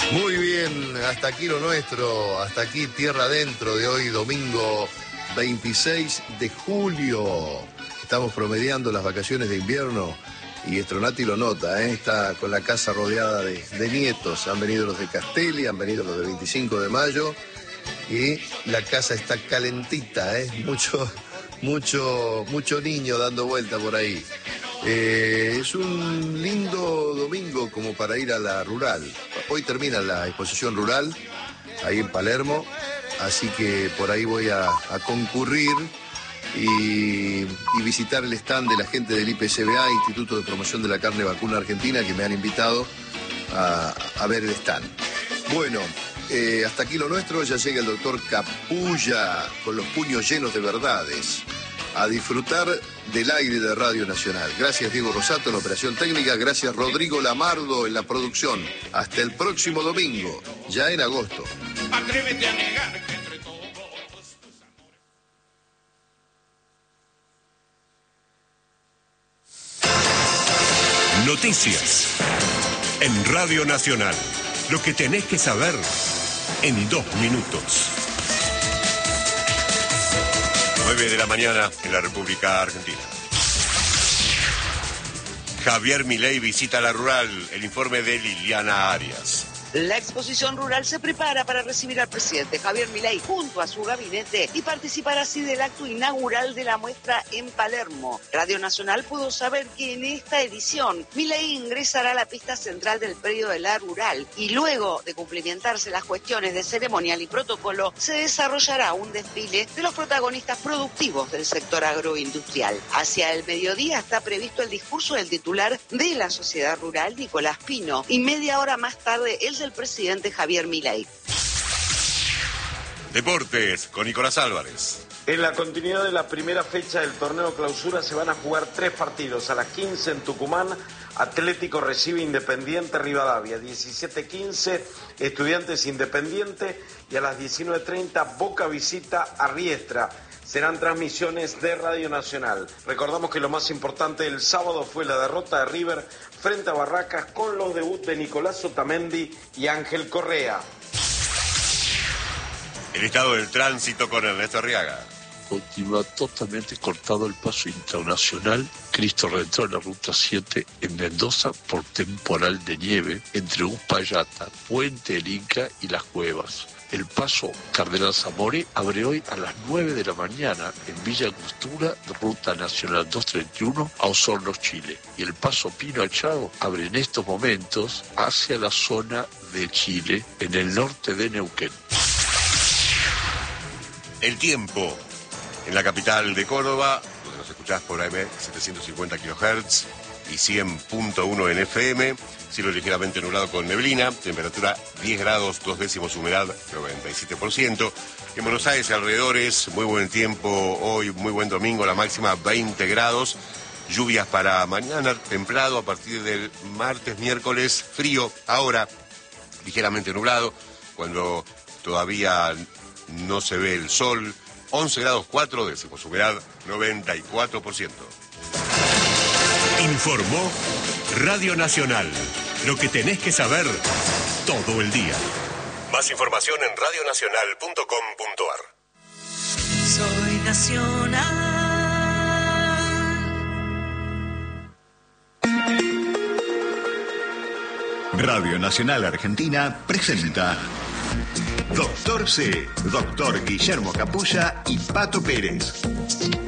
Muy bien, hasta aquí lo nuestro, hasta aquí tierra adentro de hoy, domingo 26 de julio. Estamos promediando las vacaciones de invierno y Stronati lo nota, está con la casa rodeada de nietos. Han venido los de Castelli, han venido los del 25 de mayo y la casa está calentita, mucho niño dando vuelta por ahí. Es un lindo domingo como para ir a la rural. Hoy termina la exposición rural ahí en Palermo, así que por ahí voy a concurrir y visitar el stand de la gente del IPCBA, Instituto de Promoción de la Carne Vacuna Argentina, que me han invitado a ver el stand. Bueno, hasta aquí lo nuestro. Ya llega el doctor Capulla con los puños llenos de verdades a disfrutar del aire de Radio Nacional. Gracias Diego Rosato en la operación técnica, gracias Rodrigo Lamardo en la producción. Hasta el próximo domingo, ya en agosto. Atrévete a negar que entre todos tus amores. Noticias en Radio Nacional. Lo que tenés que saber en 2 minutos. 9 de la mañana en la República Argentina. Javier Milei visita la rural. El informe de Liliana Arias. La exposición rural se prepara para recibir al presidente Javier Milei junto a su gabinete y participar así del acto inaugural de la muestra en Palermo. Radio Nacional pudo saber que en esta edición Milei ingresará a la pista central del predio de la rural y luego de cumplimentarse las cuestiones de ceremonial y protocolo se desarrollará un desfile de los protagonistas productivos del sector agroindustrial. Hacia el mediodía está previsto el discurso del titular de la sociedad rural, Nicolás Pino, y media hora más tarde el presidente Javier Milei. Deportes con Nicolás Álvarez. En la continuidad de la primera fecha del torneo clausura se van a jugar 3 partidos. A las 15 en Tucumán, Atlético recibe Independiente Rivadavia. 17:15 Estudiantes Independiente y a las 19:30 Boca visita a Riestra. Serán transmisiones de Radio Nacional. Recordamos que lo más importante del sábado fue la derrota de River frente a Barracas con los debuts de Nicolás Otamendi y Ángel Correa. El estado del tránsito con Ernesto Arriaga. Continúa totalmente cortado el paso internacional Cristo Redentor en la Ruta 7 en Mendoza por temporal de nieve entre Uspallata, Puente El Inca y Las Cuevas. El paso Cardenal Zamore abre hoy a las 9 de la mañana en Villa Angostura, Ruta Nacional 231 a Osorno, Chile. Y el paso Pino Achado abre en estos momentos hacia la zona de Chile, en el norte de Neuquén. El tiempo en la capital de Córdoba, donde nos escuchás por AM 750 kHz y 100.1 en FM. Cielo ligeramente nublado con neblina, temperatura 10 grados, 2 décimos, humedad 97%. En Buenos Aires alrededores, muy buen tiempo hoy, muy buen domingo, la máxima 20 grados. Lluvias para mañana, templado, a partir del martes, miércoles, frío. Ahora, ligeramente nublado, cuando todavía no se ve el sol. 11 grados 4 décimos, humedad 94%. Informó Radio Nacional. Lo que tenés que saber todo el día. Más información en radionacional.com.ar. Soy Nacional. Radio Nacional Argentina presenta Doctor C, Doctor Guillermo Capulla y Pato Pérez.